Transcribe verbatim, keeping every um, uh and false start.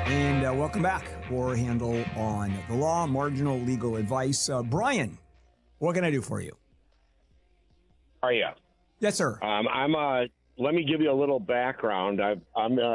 And uh, welcome back. War Handle on the law, marginal legal advice. Uh, Brian, what can I do for you? How are you? Yes, sir. Um, I'm. Uh, let me give you a little background. I've, I'm uh,